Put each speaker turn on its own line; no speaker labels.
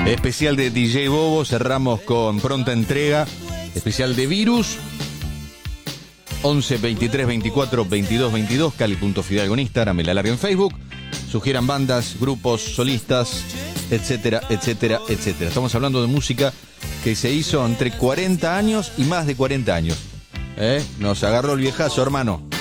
Especial de DJ Bobo, cerramos con pronta entrega. Especial de Virus. 11 23 24 22 22. Cali.Fidalgo en Instagram, el alargue en Facebook. Sugieran bandas, grupos, solistas, etcétera, etcétera, etcétera. Estamos hablando de música que se hizo entre 40 años y más de 40 años. Nos agarró el viejazo, hermano.